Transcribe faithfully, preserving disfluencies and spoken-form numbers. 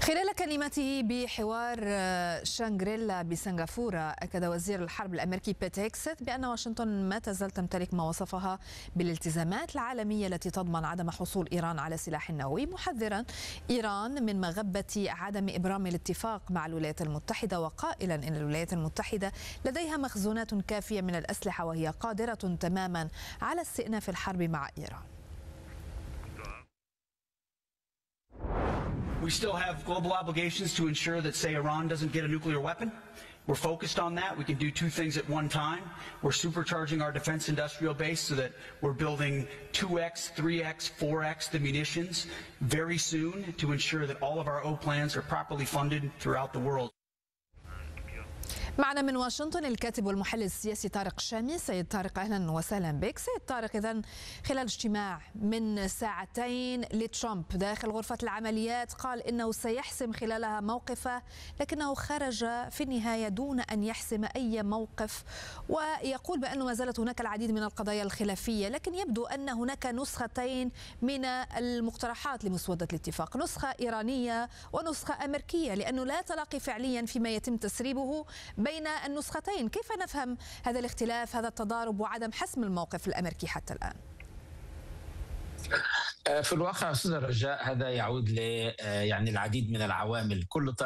خلال كلمته بحوار شانغريلا بسنغافورة، أكد وزير الحرب الأمريكي بيت هيكسث بأن واشنطن ما تزال تمتلك ما وصفها بالالتزامات العالمية التي تضمن عدم حصول إيران على سلاح نووي، محذرا إيران من مغبة عدم إبرام الاتفاق مع الولايات المتحدة، وقائلا إن الولايات المتحدة لديها مخزونات كافية من الأسلحة وهي قادرة تماما على استئناف الحرب مع إيران. We still have global obligations to ensure that, say, Iran doesn't get a nuclear weapon. We're focused on that. We can do two things at one time. We're supercharging our defense industrial base so that we're building two X, three X, four X the munitions very soon to ensure that all of our O plans are properly funded throughout the world. معنا من واشنطن الكاتب والمحلل السياسي طارق الشامي. سيد طارق، أهلا وسهلا بك. سيد طارق، إذن خلال اجتماع من ساعتين لترامب داخل غرفة العمليات قال إنه سيحسم خلالها موقفه، لكنه خرج في النهاية دون أن يحسم أي موقف، ويقول بأنه ما زالت هناك العديد من القضايا الخلافية، لكن يبدو أن هناك نسختين من المقترحات لمسودة الاتفاق، نسخة إيرانية ونسخة أمريكية، لأنه لا تلاقي فعليا فيما يتم تسريبه بين النسختين. كيف نفهم هذا الاختلاف، هذا التضارب وعدم حسم الموقف الأمريكي حتى الآن؟ في الواقع أستاذ رجاء هذا يعود ل يعني العديد من العوامل. كل